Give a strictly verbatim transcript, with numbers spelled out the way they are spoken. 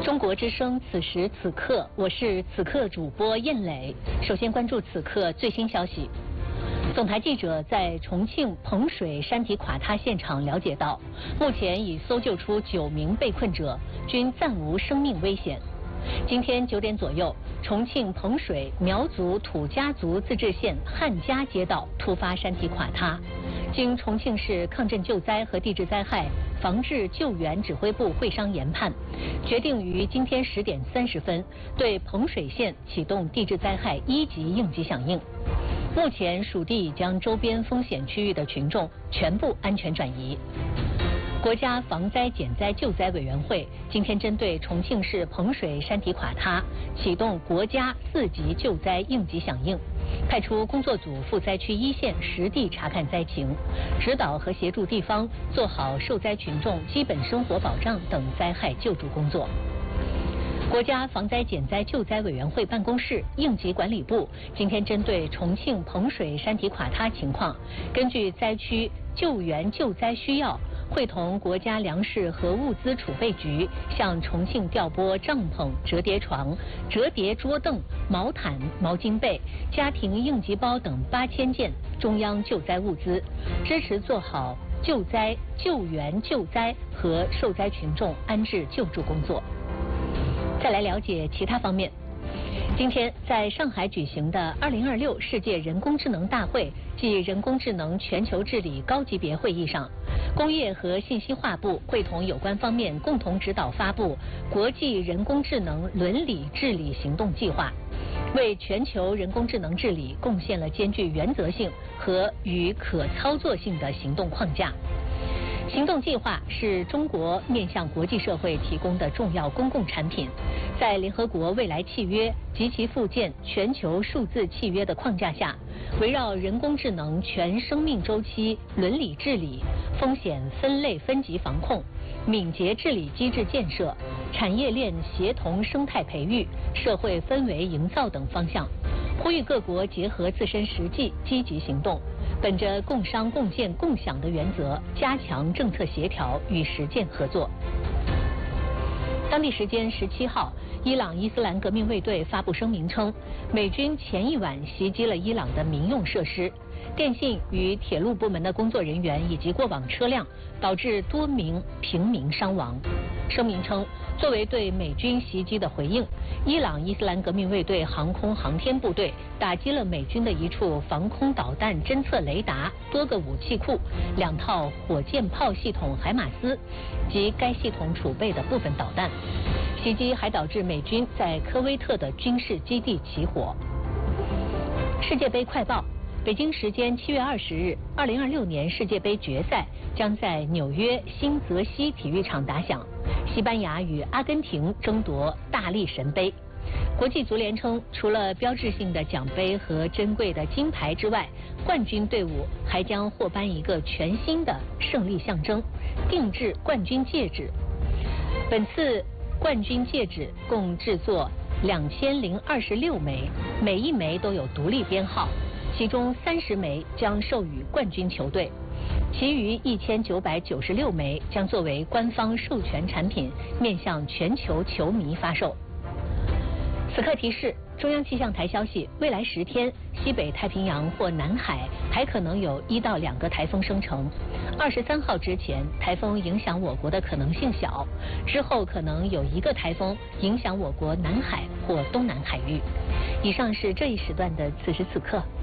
中国之声，此时此刻，我是此刻主播燕磊。首先关注此刻最新消息。总台记者在重庆彭水山体垮塌现场了解到，目前已搜救出九名被困者，均暂无生命危险。今天九点左右，重庆彭水苗族土家族自治县汉家街道突发山体垮塌。经重庆市抗震救灾和地质灾害防治救援指挥部会商研判，决定于今天十点三十分对彭水县启动地质灾害一级应急响应。目前属地已将周边风险区域的群众全部安全转移。国家防灾减灾救灾委员会今天针对重庆市彭水山体垮塌启动国家四级救灾应急响应，派出工作组赴灾区一线实地查看灾情，指导和协助地方做好受灾群众基本生活保障等灾害救助工作。国家防灾减灾救灾委员会办公室应急管理部今天针对重庆彭水山体垮塌情况，根据灾区救援救灾需要，会同国家粮食和物资储备局向重庆调拨帐篷、折叠床、折叠桌凳、毛毯、毛巾被、家庭应急包等八千件中央救灾物资，支持做好救灾、救援、救灾和受灾群众安置救助工作。再来了解其他方面。今天在上海举行的二零二六世界人工智能大会暨人工智能全球治理高级别会议上，工业和信息化部会同有关方面共同指导发布国际人工智能伦理治理行动计划，为全球人工智能治理贡献了兼具原则性和与可操作性的行动框架。行动计划是中国面向国际社会提供的重要公共产品，在联合国未来契约及其附件全球数字契约的框架下，围绕人工智能全生命周期伦理治理、风险分类分级防控、敏捷治理机制建设、产业链协同生态培育、社会氛围营造等方向，呼吁各国结合自身实际积极行动，本着共商共建共享的原则，加强政策协调与实践合作。当地时间十七号，伊朗伊斯兰革命卫队发布声明称，美军前一晚袭击了伊朗的民用设施、电信与铁路部门的工作人员以及过往车辆，导致多名平民伤亡。声明称，作为对美军袭击的回应，伊朗伊斯兰革命卫队航空航天部队打击了美军的一处防空导弹侦测雷达、多个武器库、两套火箭炮系统海马斯及该系统储备的部分导弹。袭击还导致美军在科威特的军事基地起火。世界杯快报。北京时间七月二十日，二零二六年世界杯决赛将在纽约新泽西体育场打响，西班牙与阿根廷争夺大力神杯。国际足联称，除了标志性的奖杯和珍贵的金牌之外，冠军队伍还将获颁一个全新的胜利象征——定制冠军戒指。本次冠军戒指共制作两千零二十六枚，每一枚都有独立编号。其中三十枚将授予冠军球队，其余一千九百九十六枚将作为官方授权产品，面向全球球迷发售。此刻提示：中央气象台消息，未来十天，西北太平洋或南海还可能有一到两个台风生成。二十三号之前，台风影响我国的可能性小，之后可能有一个台风影响我国南海或东南海域。以上是这一时段的此时此刻。